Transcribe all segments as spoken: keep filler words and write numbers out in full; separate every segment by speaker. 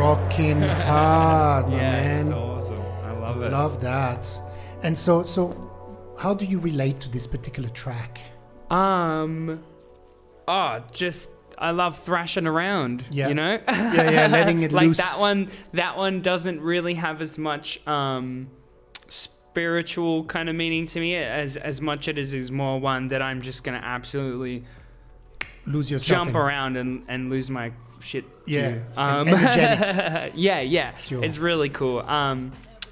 Speaker 1: rocking hard, my
Speaker 2: Yeah,
Speaker 1: man.
Speaker 2: it's awesome. I love it.
Speaker 1: Love that. And so, so, how do you relate to this particular track?
Speaker 2: Um, oh, just I love thrashing around.
Speaker 1: Yeah.
Speaker 2: You know.
Speaker 1: Yeah, yeah, letting it
Speaker 2: like
Speaker 1: loose.
Speaker 2: that one. That one doesn't really have as much um spiritual kind of meaning to me as as much it is is more one that I'm just gonna absolutely
Speaker 1: Lose yourself.
Speaker 2: jump
Speaker 1: in.
Speaker 2: around and and lose my shit.
Speaker 1: Yeah,
Speaker 2: to. Um,
Speaker 1: and energetic.
Speaker 2: yeah, yeah.
Speaker 1: Sure.
Speaker 2: It's really cool. Um.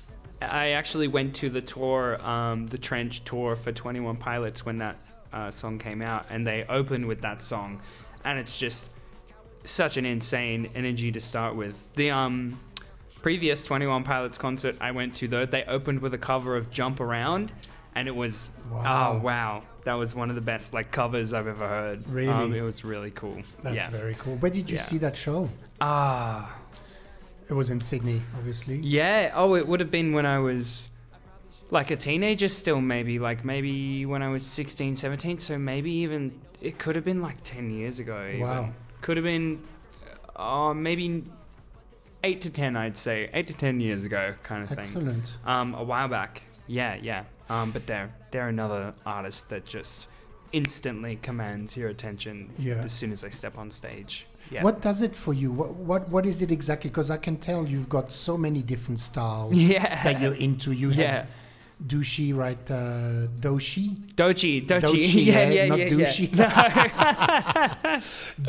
Speaker 2: I actually went to the tour, um, the Trench tour for twenty-one Pilots when that uh, song came out, and they opened with that song, and it's just such an insane energy to start with. The um, previous twenty-one Pilots concert I went to, though, they opened with a cover of Jump Around, and it was,
Speaker 1: Wow.
Speaker 2: oh, wow. That was one of the best like covers I've ever heard.
Speaker 1: Really?
Speaker 2: Um, it was really cool.
Speaker 1: That's
Speaker 2: yeah.
Speaker 1: very cool. Where did you
Speaker 2: Yeah.
Speaker 1: see that show?
Speaker 2: Ah.
Speaker 1: It was in Sydney, obviously.
Speaker 2: Yeah. Oh, it would have been when I was like a teenager still, maybe. Like maybe when I was sixteen, seventeen. So maybe even, it could have been like ten years ago. Even.
Speaker 1: Wow.
Speaker 2: Could have been, uh, maybe eight to ten, I'd say. Eight to ten years ago kind of thing.
Speaker 1: Excellent.
Speaker 2: Um, a while back. Yeah, yeah. Um, but they're, they're another artist that just instantly commands your attention
Speaker 1: Yeah.
Speaker 2: as soon as they step on stage. Yeah.
Speaker 1: What does it for you? What what, what is it exactly? Because I can tell you've got so many different styles
Speaker 2: Yeah.
Speaker 1: that you're into. You
Speaker 2: Yeah.
Speaker 1: had Douchi, right? Uh, Doshi?
Speaker 2: Dochi, Dochi,
Speaker 1: Dochi,
Speaker 2: yeah,
Speaker 1: yeah,
Speaker 2: yeah,
Speaker 1: not
Speaker 2: yeah,
Speaker 1: douchey.
Speaker 2: yeah.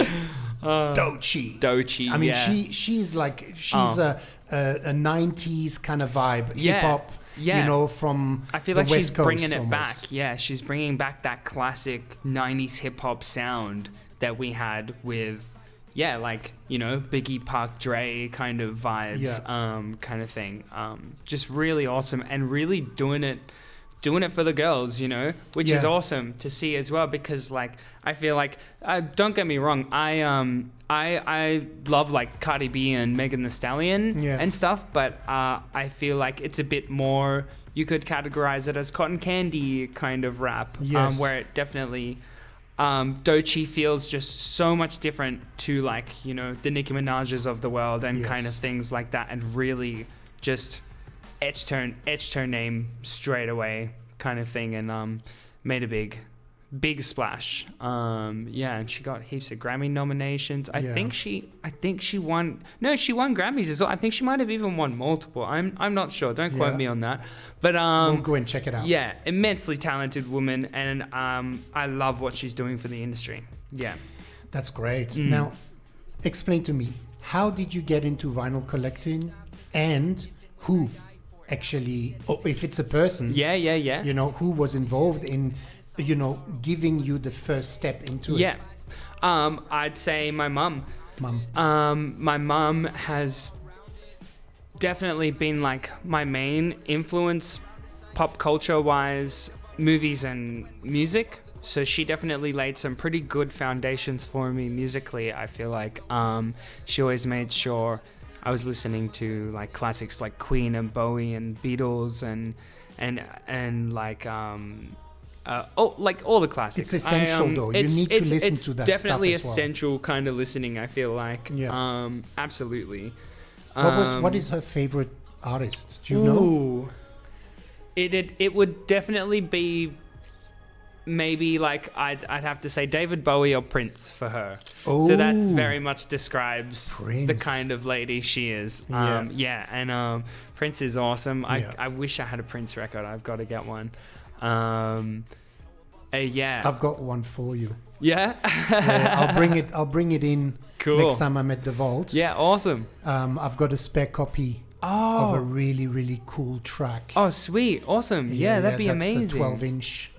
Speaker 2: No.
Speaker 1: Dochi.
Speaker 2: Dochi,
Speaker 1: I mean,
Speaker 2: yeah.
Speaker 1: she she's like, she's
Speaker 2: Oh.
Speaker 1: a, a, a nineties kind of vibe,
Speaker 2: Yeah,
Speaker 1: hip-hop,
Speaker 2: yeah.
Speaker 1: you know, from
Speaker 2: I feel
Speaker 1: the
Speaker 2: like
Speaker 1: West
Speaker 2: she's
Speaker 1: Coast
Speaker 2: bringing it
Speaker 1: almost.
Speaker 2: back. Yeah, she's bringing back that classic nineties hip hop sound that we had with, yeah, like, you know, Biggie, Park, Dre kind of vibes,
Speaker 1: Yeah.
Speaker 2: um, kind of thing. Um, just really awesome and really doing it, doing it for the girls, you know, which is
Speaker 1: Yeah.
Speaker 2: awesome to see as well because, like, I feel like, uh, don't get me wrong, I um I I love like Cardi B and Megan Thee Stallion
Speaker 1: Yeah.
Speaker 2: and stuff, but uh, I feel like it's a bit more. You could categorize it as cotton candy kind of rap,
Speaker 1: Yes.
Speaker 2: um, where it definitely. Um, Doechii feels just so much different to, like, you know, the Nicki Minaj's of the world and
Speaker 1: Yes.
Speaker 2: kind of things like that, and really just etched her etched her name straight away, kind of thing, and um, made a big, big splash. Um, yeah, and she got heaps of Grammy nominations. I
Speaker 1: Yeah.
Speaker 2: think she, I think she won. No, she won Grammys as well. I think she might have even won multiple. I'm I'm not sure. Don't quote
Speaker 1: Yeah.
Speaker 2: me on that. But um,
Speaker 1: We'll go and check it out.
Speaker 2: yeah, immensely talented woman, and um, I love what she's doing for the industry. Yeah.
Speaker 1: That's great.
Speaker 2: Mm.
Speaker 1: Now, explain to me, how did you get into vinyl collecting, and who actually, or if it's a person,
Speaker 2: Yeah, yeah, yeah.
Speaker 1: you know, who was involved in, you know, giving you the first step into
Speaker 2: Yeah.
Speaker 1: it?
Speaker 2: Um, I'd say my mum.
Speaker 1: Mum.
Speaker 2: Um, my mum has definitely been like my main influence, pop culture wise, movies and music. So she definitely laid some pretty good foundations for me musically. I feel like um, she always made sure I was listening to like classics like Queen and Bowie and Beatles and and and like um, uh, oh like all the classics.
Speaker 1: It's essential,
Speaker 2: I, um,
Speaker 1: though. You
Speaker 2: it's-
Speaker 1: need to
Speaker 2: it's-
Speaker 1: listen
Speaker 2: it's
Speaker 1: to that
Speaker 2: definitely
Speaker 1: stuff as well.
Speaker 2: essential kind of listening. I feel like
Speaker 1: Yeah.
Speaker 2: um, absolutely.
Speaker 1: What was what
Speaker 2: Um,
Speaker 1: is her favorite artist? Do you know?
Speaker 2: Ooh. It, it it would definitely be maybe like I'd I'd have to say David Bowie or Prince for her. So that
Speaker 1: Oh.
Speaker 2: very much describes the
Speaker 1: Prince.
Speaker 2: kind of lady she is.
Speaker 1: Yeah.
Speaker 2: Um, yeah, and um, Prince is awesome.
Speaker 1: Yeah.
Speaker 2: I I wish I had a Prince record. I've got to get one. Um, uh, yeah.
Speaker 1: I've got one for you.
Speaker 2: yeah.
Speaker 1: Yeah, I'll bring it. I'll bring it in
Speaker 2: Cool.
Speaker 1: next time I'm at the vault.
Speaker 2: Yeah. Awesome.
Speaker 1: Um, I've got a spare copy of a
Speaker 2: Oh.
Speaker 1: really really cool track.
Speaker 2: Oh, sweet. Awesome. Yeah, that'd be
Speaker 1: that's
Speaker 2: amazing.
Speaker 1: A twelve inch.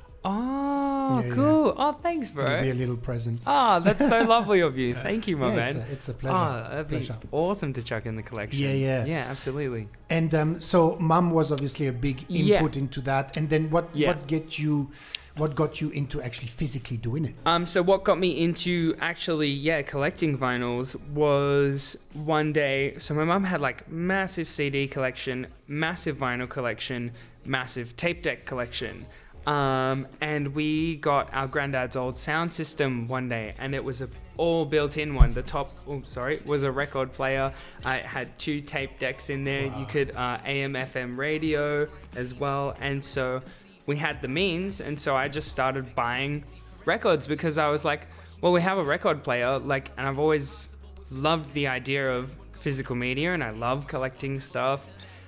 Speaker 2: Oh,
Speaker 1: Yeah, yeah.
Speaker 2: cool. Oh, thanks,
Speaker 1: It'll be
Speaker 2: bro.
Speaker 1: a little present.
Speaker 2: Oh, that's so lovely of you. Thank you, my
Speaker 1: Yeah,
Speaker 2: man.
Speaker 1: it's a, it's a pleasure.
Speaker 2: Oh, that'd be
Speaker 1: Pleasure.
Speaker 2: awesome to chuck in the collection.
Speaker 1: Yeah, yeah.
Speaker 2: Yeah, absolutely.
Speaker 1: And um, so, mum was obviously a big
Speaker 2: Yeah.
Speaker 1: input into that. And then, what
Speaker 2: Yeah.
Speaker 1: what get you, what got you into actually physically doing it?
Speaker 2: Um, so what got me into actually, yeah, collecting vinyls was one day. So my mum had like massive C D collection, massive vinyl collection, massive tape deck collection. Um, and we got our granddad's old sound system one day, and it was a all built-in one. The top, oh sorry, was a record player. I had two tape decks in there.
Speaker 1: Wow.
Speaker 2: You could uh, A M F M radio as well, and so we had the means, and so I just started buying records because I was like, well, we have a record player, like, and I've always loved the idea of physical media, and I love collecting stuff.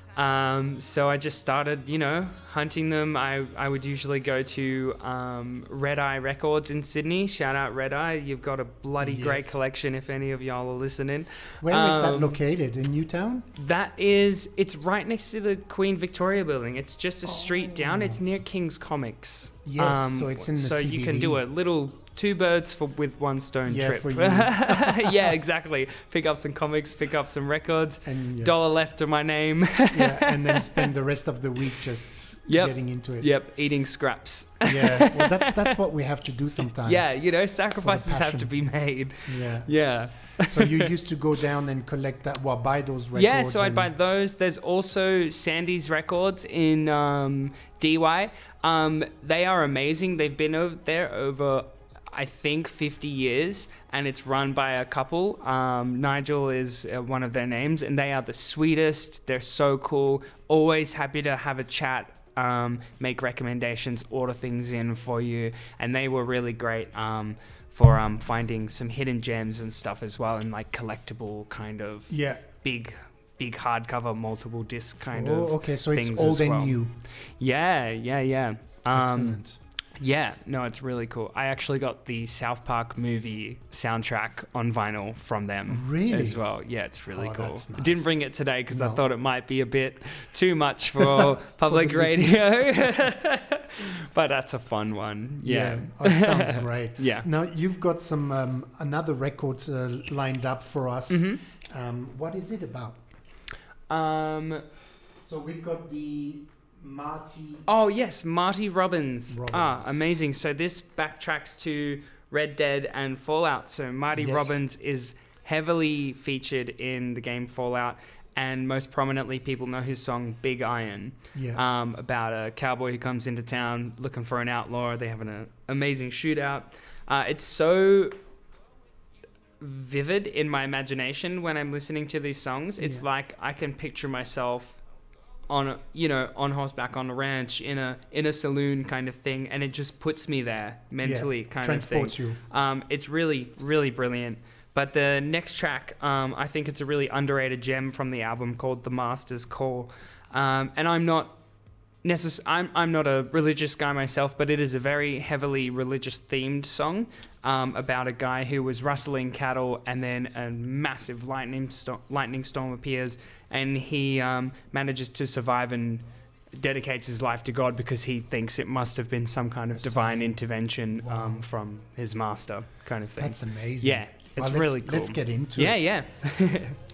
Speaker 2: Um, so I just started, you know, hunting them. I, I would usually go to um, Red Eye Records in Sydney. Shout out Red Eye. You've got a bloody
Speaker 1: Yes.
Speaker 2: great collection if any of y'all are listening.
Speaker 1: Where is that
Speaker 2: Um,
Speaker 1: located? In Newtown?
Speaker 2: That is, it's right next to the Queen Victoria building. It's just a street down. It's near King's Comics.
Speaker 1: Yes, so it's in the
Speaker 2: So
Speaker 1: C B D.
Speaker 2: you can do a little two birds for with one stone
Speaker 1: Yeah,
Speaker 2: trip.
Speaker 1: for you.
Speaker 2: Yeah, exactly. Pick up some comics, pick up some records.
Speaker 1: And yeah,
Speaker 2: Dollar left to my name.
Speaker 1: yeah, and then spend the rest of the week just
Speaker 2: Yep.
Speaker 1: getting into it.
Speaker 2: Yep, eating scraps.
Speaker 1: Yeah, well, that's that's what we have to do sometimes.
Speaker 2: Yeah, you know, sacrifices have
Speaker 1: passion.
Speaker 2: to be made.
Speaker 1: Yeah.
Speaker 2: Yeah.
Speaker 1: So you used to go down and collect that, well, buy those records.
Speaker 2: Yeah, so I'd
Speaker 1: and-
Speaker 2: buy those. There's also Sandy's Records in um, D Y. Um, they are amazing. They've been over there over, I think, fifty years, and it's run by a couple. Um, Nigel is uh, one of their names, and they are the sweetest. They're so cool. Always happy to have a chat, um, make recommendations, order things in for you, and they were really great. Um, for um, finding some hidden gems and stuff as well, and like collectible kind of
Speaker 1: Yeah.
Speaker 2: big big hardcover multiple disc kind
Speaker 1: Oh,
Speaker 2: of
Speaker 1: okay, so it's
Speaker 2: things
Speaker 1: old
Speaker 2: as
Speaker 1: and
Speaker 2: well.
Speaker 1: new.
Speaker 2: yeah yeah yeah um
Speaker 1: Excellent.
Speaker 2: yeah no it's really cool. I actually got the South Park movie soundtrack on vinyl from them
Speaker 1: Really?
Speaker 2: as well. Yeah, it's really
Speaker 1: Oh,
Speaker 2: cool.
Speaker 1: that's
Speaker 2: I didn't
Speaker 1: nice.
Speaker 2: bring it today because I
Speaker 1: No.
Speaker 2: thought it might be a bit too much for public
Speaker 1: the
Speaker 2: radio. But that's a fun one. Yeah.
Speaker 1: Oh, it sounds great.
Speaker 2: Yeah.
Speaker 1: Now you've got some um, another record uh, lined up for us.
Speaker 2: Mhm.
Speaker 1: Um, what is it about?
Speaker 2: um
Speaker 1: So we've got the Marty.
Speaker 2: Oh, yes, Marty Robbins. Ah,
Speaker 1: Robbins.
Speaker 2: amazing. So this backtracks to Red Dead and Fallout. So Marty
Speaker 1: Yes.
Speaker 2: Robbins is heavily featured in the game Fallout, and most prominently people know his song Big Iron,
Speaker 1: Yeah.
Speaker 2: um, about a cowboy who comes into town looking for an outlaw. They have an uh, amazing shootout. Uh, it's so vivid in my imagination when I'm listening to these songs. It's
Speaker 1: Yeah.
Speaker 2: like I can picture myself on a, you know, on horseback on a ranch in a in a saloon kind of thing, and it just puts me there mentally,
Speaker 1: yeah.
Speaker 2: kind
Speaker 1: Transports
Speaker 2: of thing.
Speaker 1: you.
Speaker 2: Um, it's really really brilliant. But the next track, um, I think it's a really underrated gem from the album called "The Master's Call," um, and I'm not necess- I'm I'm not a religious guy myself, but it is a very heavily religious themed song um, about a guy who was rustling cattle, and then a massive lightning sto- lightning storm appears, and he um, manages to survive and dedicates his life to God because he thinks it must have been some kind of
Speaker 1: A
Speaker 2: divine
Speaker 1: sign.
Speaker 2: intervention
Speaker 1: Wow.
Speaker 2: um, from his master, kind of thing.
Speaker 1: That's amazing.
Speaker 2: Yeah, it's
Speaker 1: Well, let's-
Speaker 2: really cool.
Speaker 1: Let's get into
Speaker 2: yeah,
Speaker 1: it.
Speaker 2: yeah.